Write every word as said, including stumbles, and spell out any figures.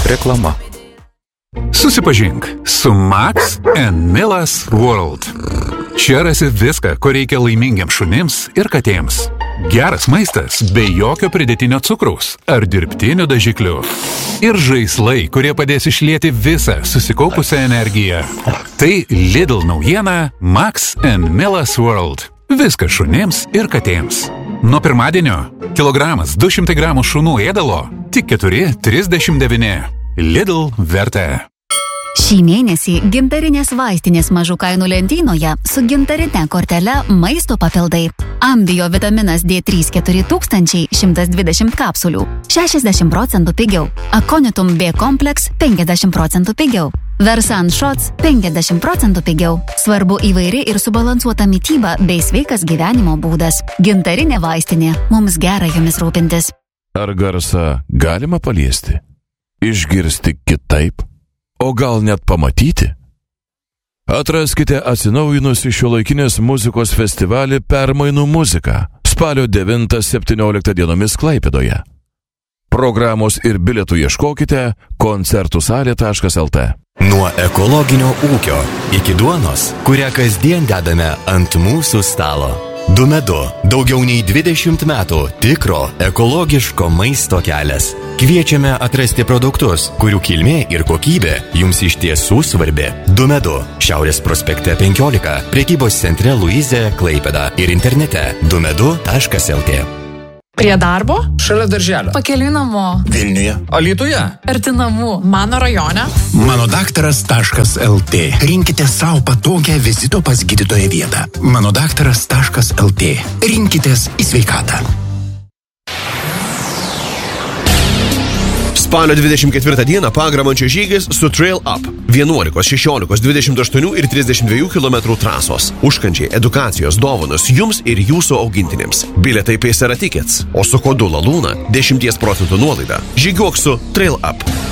Reklama. Susipažink su Max and Millas World. Čia rasi viską, ko reikia laimingiams šunims ir katėms. Geras maistas be jokio pridėtinio cukraus ar dirbtinių dažiklių. Ir žaislai, kurie padės išlieti visą susikaupusią energiją. Tai Lidl naujiena Max and Millas World. Viskas šunims ir katėms. Nuo pirmadienio kilogramas du šimtai gramų šunų ėdalo tik keturi trisdešimt devyni. Lidl vertė. Šį mėnesį gintarinės vaistinės mažų kainų lentynoje su gintarine kortele maisto papildai. Ambio vitaminas D trys keturi tūkstančiai šimtas dvidešimt kapsulių, šešiasdešimt procentų pigiau. Aconitum B kompleks penkiasdešimt procentų pigiau. Versan Shots penkiasdešimt procentų pigiau. Svarbu įvairi ir subalansuota mityba bei sveikas gyvenimo būdas. Gintarinė vaistinė. Mums gera jomis rūpintis. Ar garsą galima paliesti? Išgirsti kitaip? O gal net pamatyti? Atraskite atsinaujinusi šiuolaikinės muzikos festivalį Permainų muzika spalio devintą septynioliktą dienomis Klaipėdoje. Programos ir bilietų ieškokite koncertų salė taškas lt. Nuo ekologinio ūkio iki duonos, kurią kasdien dedame ant mūsų stalo. Dumedu – daugiau nei dvidešimt metų tikro ekologiško maisto kelias. Kviečiame atrasti produktus, kurių kilmė ir kokybė jums iš tiesų svarbi. Dumedu – Šiaurės prospekte penkiolika, prekybos centre Luizė, Klaipėda ir internete dumedu taškas lt. Prie darbo? Šalia darželio. Pakeliui namo. Vilniuje. Alytuje. Arti namų. Mano rajone. Manodaktaras taškas lt. Rinkite savo patogią vizito pas gydytoją vietą. Manodaktaras taškas lt. Rinkitės į sveikatą. Spalio dvidešimt ketvirtą dieną Pagramančio žygis su Trail Up. vienuolikos, šešiolikos, dvidešimt aštuonių ir trisdešimt dviejų kilometrų trasos. Užkandžiai, edukacijos, dovanos jums ir jūsų augintinėms. Bilietai Paysera Tickets, o su kodu LALUNA dešimties procentų nuolaida. Žygiuok su Trail Up.